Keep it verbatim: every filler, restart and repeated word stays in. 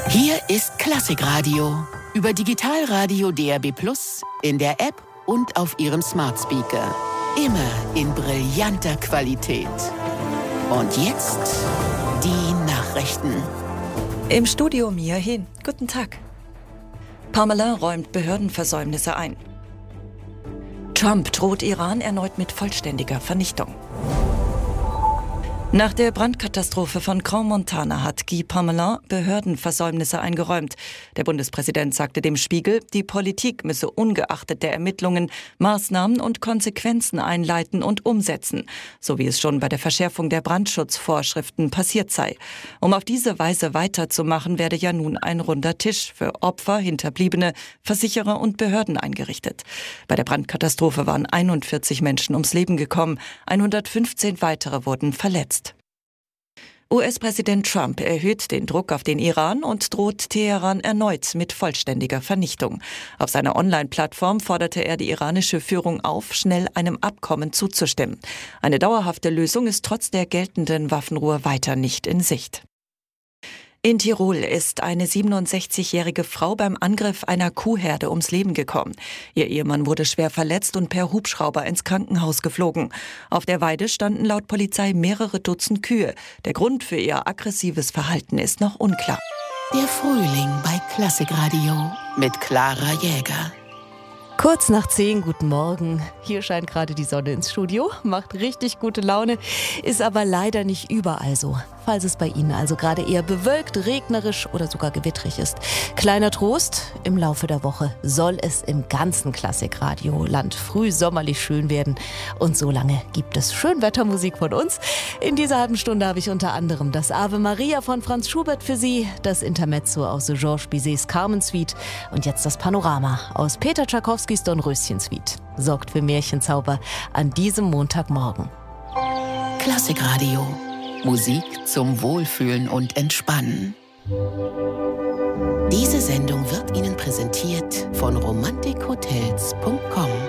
Hier ist Klassikradio über Digitalradio D A B plus, in der App und auf Ihrem Smart Speaker. Immer in brillanter Qualität. Und jetzt die Nachrichten. Im Studio Mia Hin. Guten Tag. Parmelin räumt Behördenversäumnisse ein. Trump droht Iran erneut mit vollständiger Vernichtung. Nach der Brandkatastrophe von Grand Montana hat Guy Parmelin Behördenversäumnisse eingeräumt. Der Bundespräsident sagte dem Spiegel, die Politik müsse ungeachtet der Ermittlungen Maßnahmen und Konsequenzen einleiten und umsetzen, so wie es schon bei der Verschärfung der Brandschutzvorschriften passiert sei. Um auf diese Weise weiterzumachen, werde ja nun ein runder Tisch für Opfer, Hinterbliebene, Versicherer und Behörden eingerichtet. Bei der Brandkatastrophe waren einundvierzig Menschen ums Leben gekommen, hundertfünfzehn weitere wurden verletzt. U S-Präsident Trump erhöht den Druck auf den Iran und droht Teheran erneut mit vollständiger Vernichtung. Auf seiner Online-Plattform forderte er die iranische Führung auf, schnell einem Abkommen zuzustimmen. Eine dauerhafte Lösung ist trotz der geltenden Waffenruhe weiter nicht in Sicht. In Tirol ist eine siebenundsechzigjährige Frau beim Angriff einer Kuhherde ums Leben gekommen. Ihr Ehemann wurde schwer verletzt und per Hubschrauber ins Krankenhaus geflogen. Auf der Weide standen laut Polizei mehrere Dutzend Kühe. Der Grund für ihr aggressives Verhalten ist noch unklar. Der Frühling bei Klassikradio mit Clara Jäger. Kurz nach zehn, guten Morgen. Hier scheint gerade die Sonne ins Studio, macht richtig gute Laune, ist aber leider nicht überall so. Falls es bei Ihnen also gerade eher bewölkt, regnerisch oder sogar gewittrig ist. Kleiner Trost, im Laufe der Woche soll es im ganzen Klassikradio-Land früh sommerlich schön werden. Und so lange gibt es Schönwettermusik von uns. In dieser halben Stunde habe ich unter anderem das Ave Maria von Franz Schubert für Sie, das Intermezzo aus Georges Bizets Carmen Suite und jetzt das Panorama aus Peter Tschaikowskis Dornröschen Suite. Sorgt für Märchenzauber an diesem Montagmorgen. Klassikradio. Musik zum Wohlfühlen und Entspannen. Diese Sendung wird Ihnen präsentiert von romantik hotels punkt com.